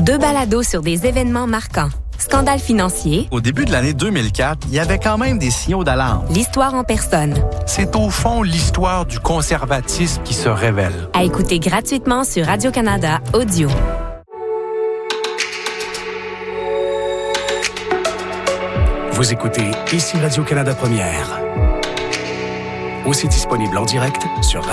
2 balados sur des événements marquants. Scandale financier. Au début de l'année 2004, il y avait quand même des signaux d'alarme. L'histoire en personne. C'est au fond l'histoire du conservatisme qui se révèle. À écouter gratuitement sur Radio-Canada Audio. Vous écoutez ici Radio-Canada Première. Aussi disponible en direct sur